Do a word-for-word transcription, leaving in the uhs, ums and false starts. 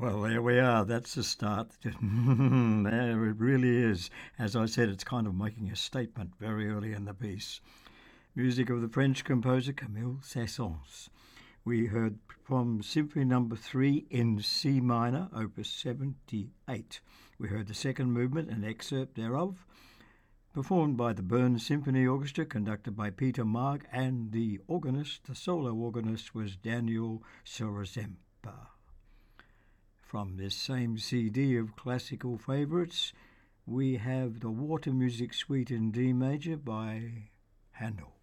Well, there we are. That's the start. There it really is. As I said, it's kind of making a statement very early in the piece. Music of the French composer Camille Saint-Saëns. We heard from Symphony Number Three in C minor, Opus seventy-eight. We heard the second movement, an excerpt thereof, performed by the Bern Symphony Orchestra, conducted by Peter Marg, and the organist, the solo organist, was Daniel Sorozempa. From this same C D of classical favourites, we have the Water Music Suite in D major by Handel.